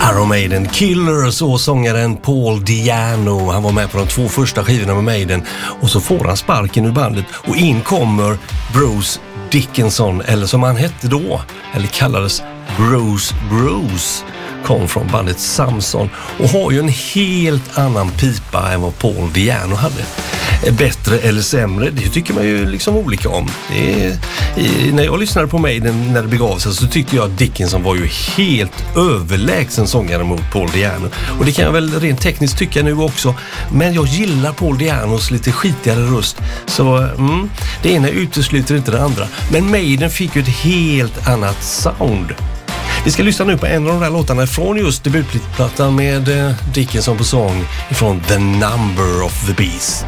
Iron Maiden, Killers och sångaren Paul Di'Anno. Han var med på de 2 första skivorna med Maiden och så får han sparken ur bandet och in kommer Bruce Dickinson, eller som han hette då, eller kallades Bruce, kom från bandet Samson och har ju en helt annan pipa än vad Paul Di'Anno hade. Bättre eller sämre, det tycker man ju liksom olika om. När jag lyssnade på Maiden när det begav sig så tyckte jag att Dickinson var ju helt överlägsen sångare mot Paul Di'Anno. Och det kan jag väl rent tekniskt tycka nu också. Men jag gillar Paul Di'Annos lite skitigare röst. Så det ena utesluter inte det andra. Men Maiden fick ju ett helt annat sound. Vi ska lyssna nu på en av de där låtarna från just debutplattan med Dickinson på sång från The Number of the Beast.